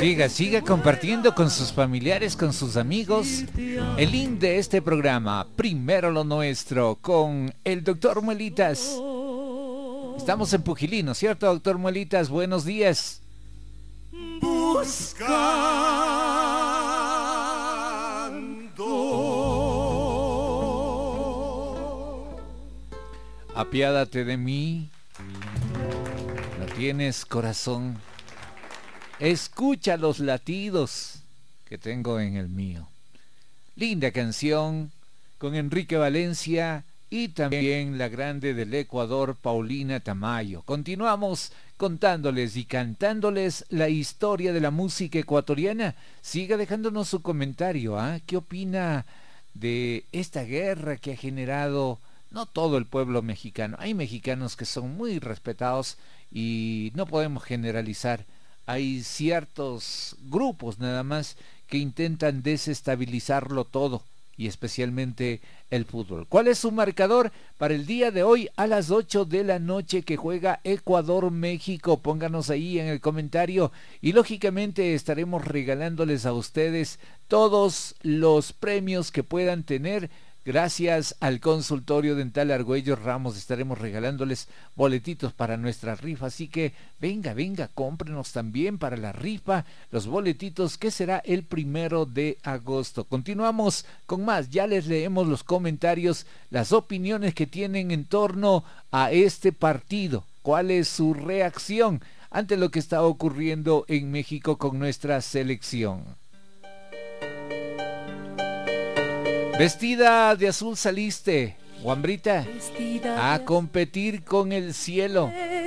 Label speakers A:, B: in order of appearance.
A: Siga compartiendo con sus familiares, con sus amigos. El link de este programa, Primero lo Nuestro, con el doctor Muelitas. Estamos en Pujilí, ¿cierto, doctor Muelitas? Buenos días.
B: Buscando.
A: Apiádate de mí. ¿No tienes corazón? Escucha los latidos que tengo en el mío. Linda canción con Enrique Valencia y también la grande del Ecuador, Paulina Tamayo. Continuamos contándoles y cantándoles la historia de la música ecuatoriana. Siga dejándonos su comentario, ¿Qué opina de esta guerra que ha generado no todo el pueblo mexicano? Hay mexicanos que son muy respetados y no podemos generalizar. Hay ciertos grupos nada más que intentan desestabilizarlo todo, y especialmente el fútbol. ¿Cuál es su marcador para el día de hoy a las 8 de la noche que juega Ecuador-México? Pónganos ahí en el comentario y lógicamente estaremos regalándoles a ustedes todos los premios que puedan tener. Gracias al Consultorio Dental Argüello Ramos estaremos regalándoles boletitos para nuestra rifa, así que venga, cómprenos también para la rifa los boletitos que será el 1 de agosto. Continuamos con más, ya les leemos los comentarios, las opiniones que tienen en torno a este partido. ¿Cuál es su reacción ante lo que está ocurriendo en México con nuestra selección? Vestida de azul saliste, Guambrita, a competir con el cielo.